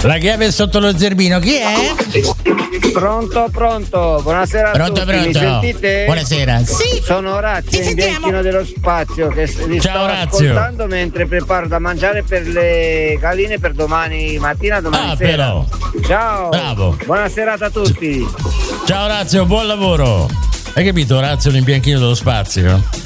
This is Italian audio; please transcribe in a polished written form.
La chiave è sotto lo zerbino, chi è? Pronto, buonasera a tutti. Mi sentite? Buonasera. Sì. Sono Orazio, in Bianchino dello Spazio, che vi sto ascoltando mentre preparo da mangiare per le galline per domani mattina, domani sera. Però. Ciao. Bravo. Buona serata a tutti. Ciao Orazio, buon lavoro. Hai capito, Orazio, l'imbianchino dello spazio?